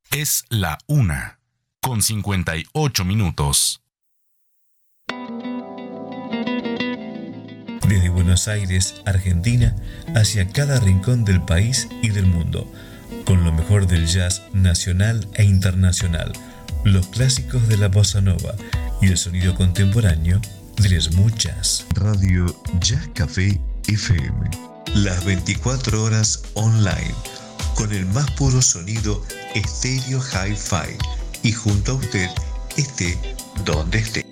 Es la 1:58. Desde Buenos Aires, Argentina, hacia cada rincón del país y del mundo, con lo mejor del jazz nacional e internacional, los clásicos de la bossa nova y el sonido contemporáneo del smooth jazz. Radio Jazz Café FM. Las 24 horas online, con el más puro sonido estéreo hi-fi y junto a usted esté donde esté.